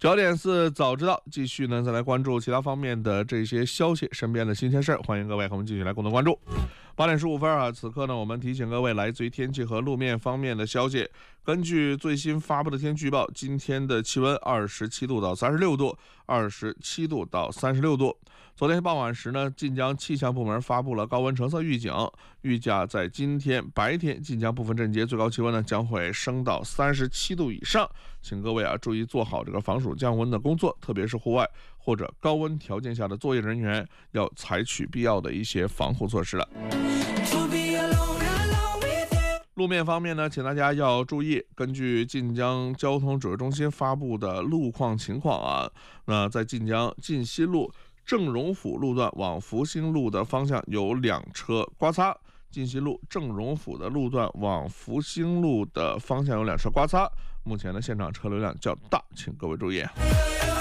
9点4早知道，继续呢再来关注其他方面的这些消息，身边的新鲜事儿，欢迎各位和我们继续来共同关注。8点15啊，此刻呢我们提醒各位来自于天气和路面方面的消息。根据最新发布的天气预报，今天的气温27度到36度，27度到36度。昨天傍晚时呢，晋江气象部门发布了高温橙色预警，预计在今天白天晋江部分镇街最高气温呢将会升到37度以上，请各位注意做好这个防暑降温的工作，特别是户外或者高温条件下的作业人员要采取必要的一些防护措施了。路面方面呢，请大家要注意，根据晋江交通指挥中心发布的路况情况那在晋江晋西路郑荣府路段往福兴路的方向有2车刮擦，晋西路郑荣府的路段往福兴路的方向有2车刮擦，目前的现场车流量较大，请各位注意。